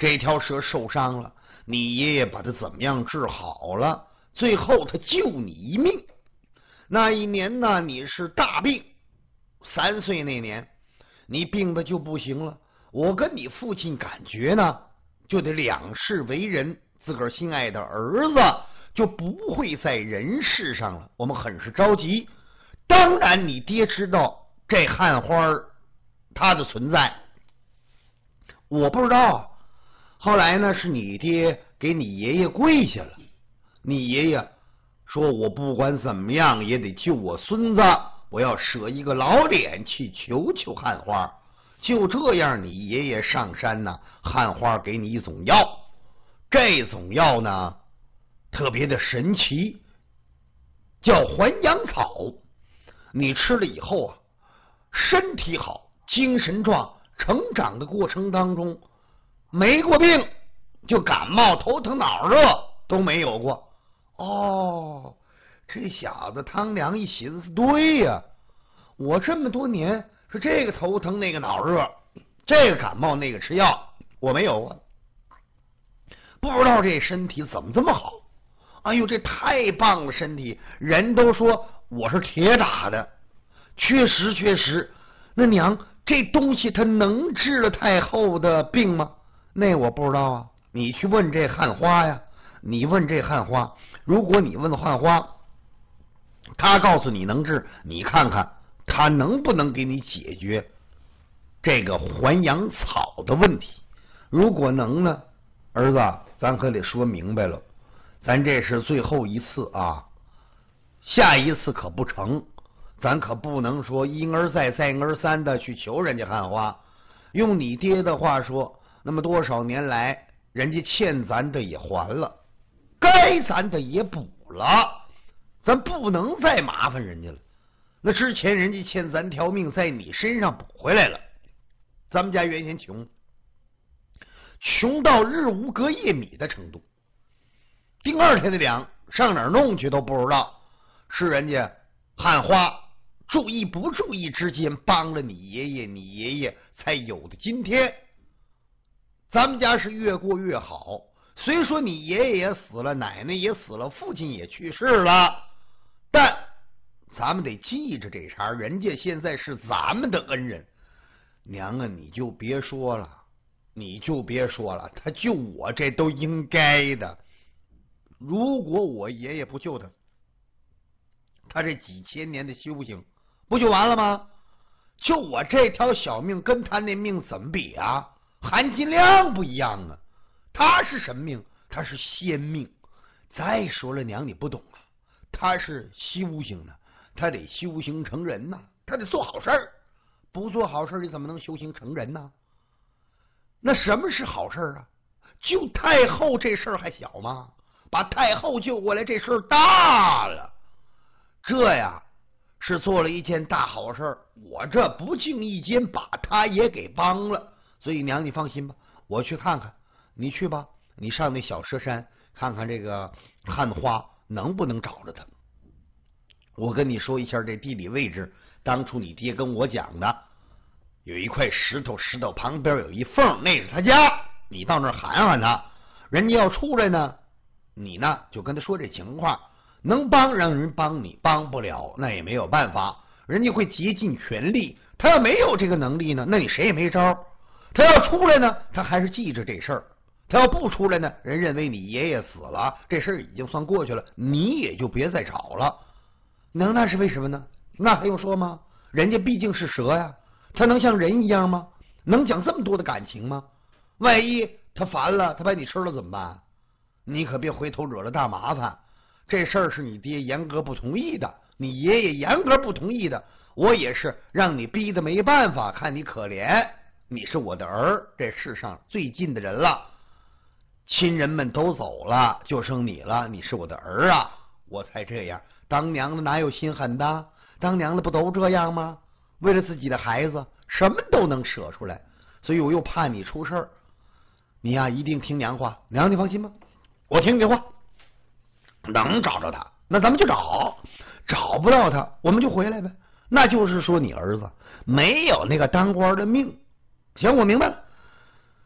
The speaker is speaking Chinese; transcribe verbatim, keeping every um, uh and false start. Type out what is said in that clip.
这条蛇受伤了，你爷爷把它怎么样治好了？最后他救你一命。那一年呢，你是大病，三岁那年，你病的就不行了。我跟你父亲感觉呢，就得两世为人，自个儿心爱的儿子就不会在人世上了，我们很是着急。当然，你爹知道这汉花它的存在，我不知道。后来呢，是你爹给你爷爷跪下了，你爷爷说我不管怎么样也得救我孙子，我要舍一个老脸去求求汉花。就这样，你爷爷上山呢，汉花给你一种药，这种药呢特别的神奇，叫还阳草。你吃了以后啊，身体好，精神壮，成长的过程当中没过病，就感冒、头疼、脑热都没有过。哦，这小子汤良一寻思，对呀，我这么多年是这个头疼那个脑热，这个感冒那个吃药，我没有啊。不知道这身体怎么这么好？哎呦，这太棒了！身体人都说我是铁打的，确实确实。那娘，这东西它能治了太后的病吗？那我不知道啊，你去问这汉花呀，你问这汉花。如果你问汉花，他告诉你能治，你看看他能不能给你解决这个还阳草的问题。如果能呢，儿子，咱可得说明白了，咱这是最后一次啊，下一次可不成，咱可不能说一而再再而三的去求人家汉花。用你爹的话说，那么多少年来人家欠咱的也还了，该咱的也补了，咱不能再麻烦人家了。那之前人家欠咱条命，在你身上补回来了。咱们家原先穷，穷到日无隔夜米的程度，第二天的粮上哪儿弄去都不知道，是人家汉花注意不注意之间帮了你爷爷，你爷爷才有的今天。咱们家是越过越好，虽说你爷爷也死了，奶奶也死了，父亲也去世了，但咱们得记着这茬，人家现在是咱们的恩人。娘啊，你就别说了，你就别说了，他救我这都应该的。如果我爷爷不救他，他这几千年的修行不就完了吗？就我这条小命跟他那命怎么比啊？含金量不一样啊。他是什么命？他是仙命。再说了，娘你不懂啊，他是修行的，他得修行成人呐、啊，他得做好事儿。不做好事，你怎么能修行成人呢？那什么是好事啊？救太后这事儿还小吗？把太后救过来这事儿大了。这呀是做了一件大好事，我这不经意间把他也给帮了。所以娘你放心吧，我去看看，你去吧，你上那小蛇山看看这个汉花能不能找着他。我跟你说一下这地理位置，当初你爹跟我讲的，有一块石头，石头旁边有一缝，那是他家，你到那儿喊喊他，人家要出来呢，你呢就跟他说这情况，能帮让人帮你，帮不了那也没有办法，人家会竭尽全力。他要没有这个能力呢，那你谁也没招。他要出来呢，他还是记着这事儿，他要不出来呢，人认为你爷爷死了，这事儿已经算过去了，你也就别再找了。那那是为什么呢？那还用说吗？人家毕竟是蛇呀，他能像人一样吗？能讲这么多的感情吗？万一他烦了，他把你吃了怎么办？你可别回头惹了大麻烦。这事儿是你爹严格不同意的，你爷爷严格不同意的，我也是让你逼得没办法，看你可怜，你是我的儿，这世上最近的人了，亲人们都走了，就剩你了，你是我的儿啊，我才这样。当娘的哪有心狠的？当娘的不都这样吗？为了自己的孩子，什么都能舍出来，所以我又怕你出事儿。你呀、啊，一定听娘话，娘你放心吧，我听你话。能找着他，那咱们就找；找不到他，我们就回来呗。那就是说，你儿子没有那个当官的命。行，我明白了。